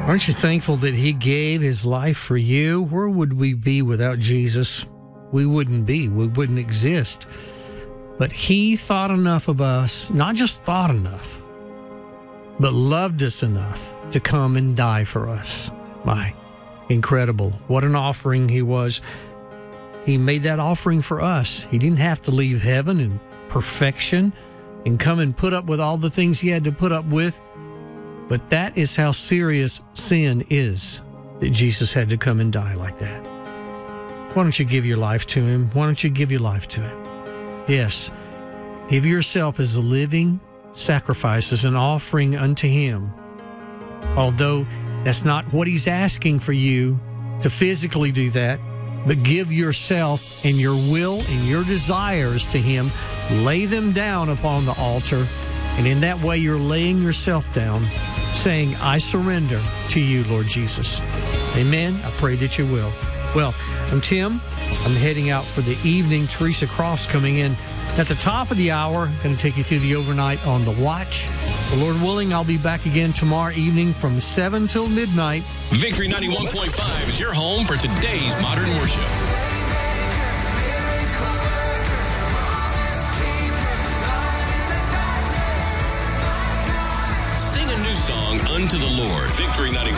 Aren't you thankful that he gave his life for you? Where would we be without Jesus? We wouldn't be. We wouldn't exist. But he thought enough of us, not just thought enough, but loved us enough to come and die for us. My, incredible. What an offering he was. He made that offering for us. He didn't have to leave heaven in perfection and come and put up with all the things he had to put up with. But that is how serious sin is, that Jesus had to come and die like that. Why don't you give your life to him? Why don't you give your life to him? Yes, give yourself as a living sacrifice, as an offering unto him. Although that's not what he's asking for you to physically do that, but give yourself and your will and your desires to him. Lay them down upon the altar, and in that way you're laying yourself down, saying, I surrender to you, Lord Jesus. Amen. I pray that you will. Well, I'm Tim. I'm heading out for the evening. Teresa Croft's coming in at the top of the hour. Going to take you through the overnight on The Watch. The Lord willing, I'll be back again tomorrow evening from 7 till midnight. Victory 91.5 is your home for today's modern worship. Sing a new song unto the Lord. Victory 91.